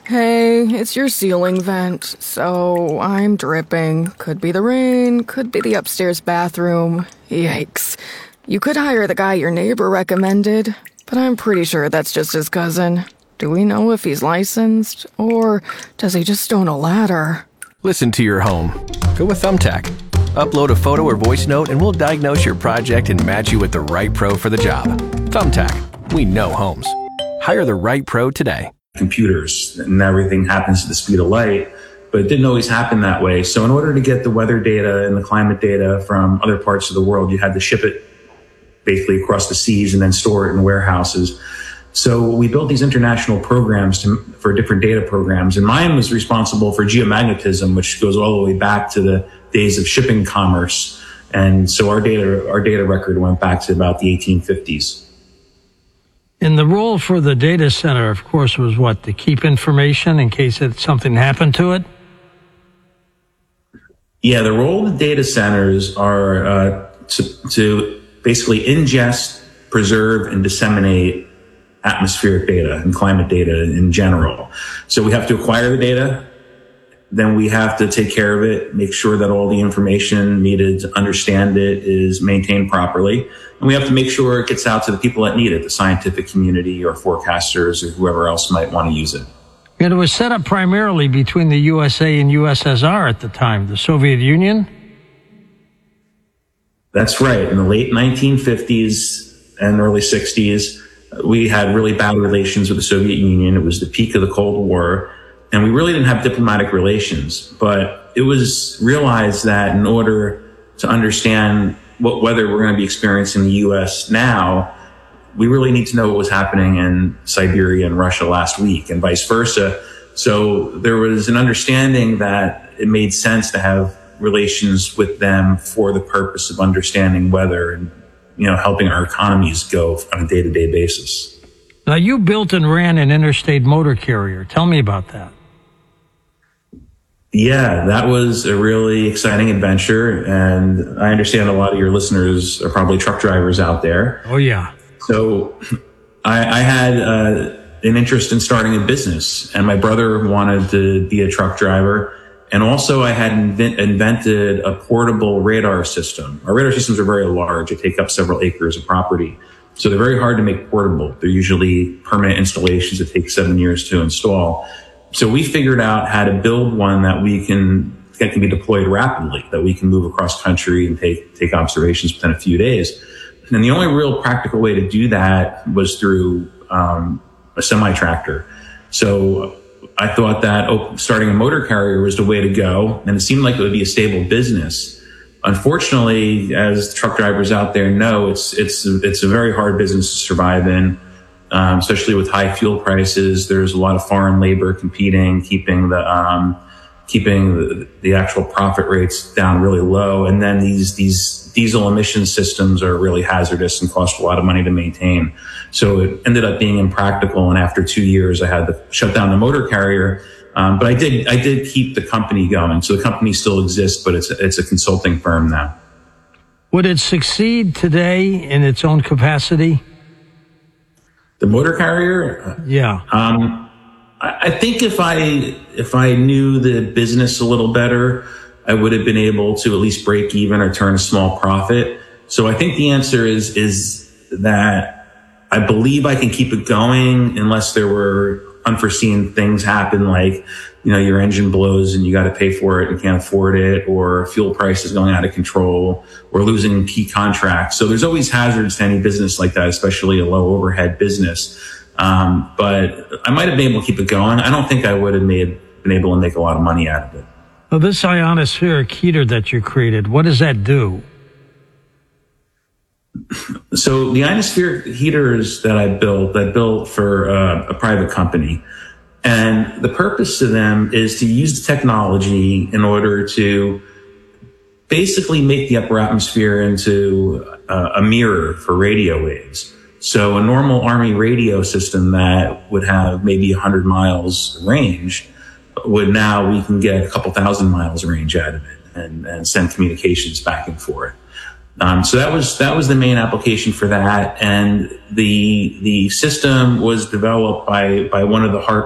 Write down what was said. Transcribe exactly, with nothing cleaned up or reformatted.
Hey, it's your ceiling vent, so I'm dripping. Could be the rain, could be the upstairs bathroom. Yikes. You could hire the guy your neighbor recommended, but I'm pretty sure that's just his cousin. Do we know if he's licensed, or does he just own a ladder? Listen to your home. Go with Thumbtack. Upload a photo or voice note and we'll diagnose your project and match you with the right pro for the job. Thumbtack. We know homes. Hire the right pro today. Computers and everything happens at the speed of light, but it didn't always happen that way. So in order to get the weather data and the climate data from other parts of the world, you had to ship it basically across the seas and then store it in warehouses. So we built these international programs to, for different data programs, and mine was responsible for geomagnetism, which goes all the way back to the days of shipping commerce. And so our data, our data record went back to about the eighteen fifties. And the role for the data center, of course, was what? To keep information in case it, something happened to it? Yeah, the role of the data centers are uh, to, to basically ingest, preserve, and disseminate atmospheric data and climate data in general. So we have to acquire the data, then we have to take care of it, make sure that all the information needed to understand it is maintained properly. And we have to make sure it gets out to the people that need it, the scientific community or forecasters or whoever else might want to use it. And it was set up primarily between the U S A and U S S R at the time, the Soviet Union? That's right. In the late nineteen fifties and early sixties, we had really bad relations with the Soviet Union. It was the peak of the Cold War. And we really didn't have diplomatic relations, but it was realized that in order to understand what weather we're going to be experiencing in the U S now, we really need to know what was happening in Siberia and Russia last week and vice versa. So there was an understanding that it made sense to have relations with them for the purpose of understanding weather and, you know, helping our economies go on a day-to-day basis. Now, you built and ran an interstate motor carrier. Tell me about that. Yeah, that was a really exciting adventure. And I understand a lot of your listeners are probably truck drivers out there. Oh, yeah. So I, I had uh, an interest in starting a business, and my brother wanted to be a truck driver. And also I had invent, invented a portable radar system. Our radar systems are very large. They take up several acres of property. So they're very hard to make portable. They're usually permanent installations that take seven years to install. So we figured out how to build one that we can, that can be deployed rapidly, that we can move across country and take, take observations within a few days. And the only real practical way to do that was through, um, a semi-tractor. So I thought that oh, starting a motor carrier was the way to go. And it seemed like it would be a stable business. Unfortunately, as truck drivers out there know, it's, it's, it's a very hard business to survive in. Um, especially with high fuel prices. There's a lot of foreign labor competing, keeping the, um, keeping the, the actual profit rates down really low. And then these, these diesel emission systems are really hazardous and cost a lot of money to maintain. So it ended up being impractical. And after two years, I had to shut down the motor carrier. Um, but I did, I did keep the company going. So the company still exists, but it's, it's a consulting firm now. Would it succeed today in its own capacity? The motor carrier? Yeah. Um, I, I think if I, if I knew the business a little better, I would have been able to at least break even or turn a small profit. So I think the answer is, is that I believe I can keep it going unless there were unforeseen things happen, like, you know, your engine blows and you got to pay for it and can't afford it, or fuel prices going out of control, or losing key contracts. So there's always hazards to any business like that, especially a low overhead business. Um, but I might have been able to keep it going. I don't think I would have made, been able to make a lot of money out of it. Well, this ionospheric heater that you created, what does that do? So the ionospheric heaters that I built, I built for uh, a private company. And the purpose of them is to use the technology in order to basically make the upper atmosphere into uh, a mirror for radio waves. So a normal Army radio system that would have maybe one hundred miles range would now, we can get a couple thousand miles range out of it and, and send communications back and forth. Um, so that was, that was the main application for that. And the, the system was developed by, by one of the heart